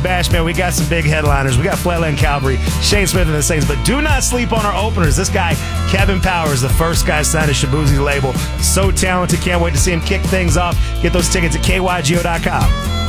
Bash, man, we got some big headliners. We got Flatland Cavalry, Shane Smith and the Saints, but do not sleep on our openers. This guy, Kevin Powers, the first guy signed to Shabuzi's label. So talented. Can't wait to see him kick things off. Get those tickets at kygo.com.